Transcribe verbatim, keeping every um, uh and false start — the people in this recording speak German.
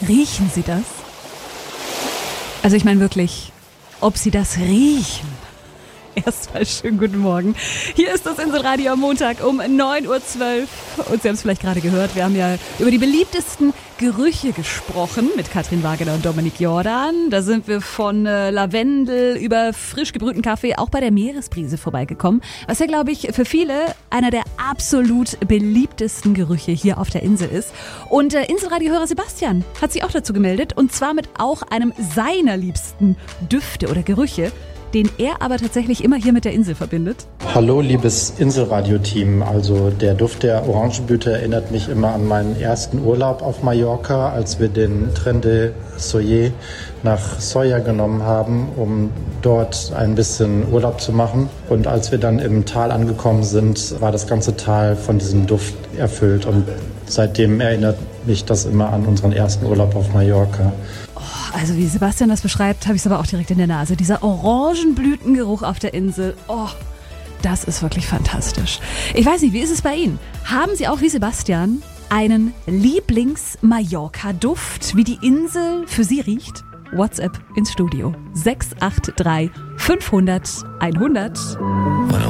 Riechen Sie das? Also ich meine wirklich, ob Sie das riechen? Erstmal schönen guten Morgen. Hier ist das Inselradio am Montag um neun Uhr zwölf. Und Sie haben es vielleicht gerade gehört, wir haben ja über die beliebtesten Gerüche gesprochen mit Katrin Wagener und Dominik Jordan. Da sind wir von äh, Lavendel über frisch gebrühten Kaffee auch bei der Meeresbrise vorbeigekommen. Was ja, glaube ich, für viele einer der absolut beliebtesten Gerüche hier auf der Insel ist. Und äh, Inselradio-Hörer Sebastian hat sich auch dazu gemeldet. Und zwar mit auch einem seiner liebsten Düfte oder Gerüche, den er aber tatsächlich immer hier mit der Insel verbindet. Hallo liebes Inselradio-Team, also der Duft der Orangenblüte erinnert mich immer an meinen ersten Urlaub auf Mallorca, als wir den Tren de Soller nach Solla genommen haben, um dort ein bisschen Urlaub zu machen. Und als wir dann im Tal angekommen sind, war das ganze Tal von diesem Duft erfüllt und seitdem erinnert mich das immer an unseren ersten Urlaub auf Mallorca. Also wie Sebastian das beschreibt, habe ich es aber auch direkt in der Nase. Dieser Orangenblütengeruch auf der Insel, oh, das ist wirklich fantastisch. Ich weiß nicht, wie ist es bei Ihnen? Haben Sie auch wie Sebastian einen Lieblings-Mallorca-Duft, wie die Insel für Sie riecht? WhatsApp ins Studio sechs acht drei fünfhundert einhundert.